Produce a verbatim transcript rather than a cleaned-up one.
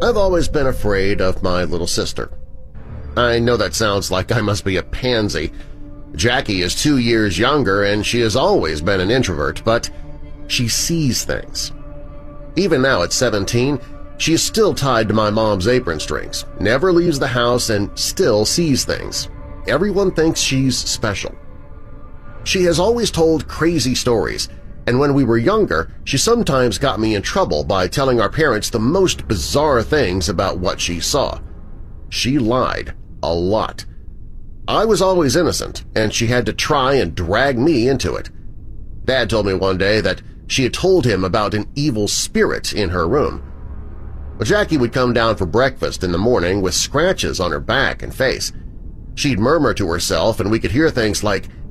I've always been afraid of my little sister. I know that sounds like I must be a pansy. Jackie is two years younger and she has always been an introvert, but she sees things. Even now at seventeen, she is still tied to my mom's apron strings, never leaves the house, and still sees things. Everyone thinks she's special. She has always told crazy stories, and when we were younger, she sometimes got me in trouble by telling our parents the most bizarre things about what she saw. She lied a lot. I was always innocent, and she had to try and drag me into it. Dad told me one day that she had told him about an evil spirit in her room. Jackie would come down for breakfast in the morning with scratches on her back and face. She'd murmur to herself, and we could hear things like,